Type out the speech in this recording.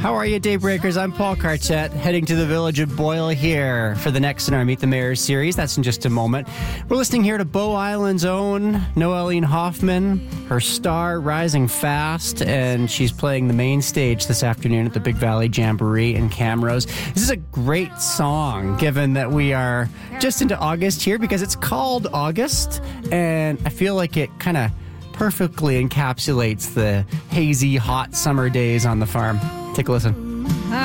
How are you, Daybreakers? I'm Paul Carchette, heading to the village of Boyle here for the next in our Meet the Mayor series. That's in just a moment. We're listening here to Bow Island's own Noeline Hoffman, her star rising fast, and she's playing the main stage this afternoon at the Big Valley Jamboree in Camrose. This is a great song, given that we are just into August here, because it's called August, and I feel like it kind of perfectly encapsulates the hazy, hot summer days on the farm. Take a listen.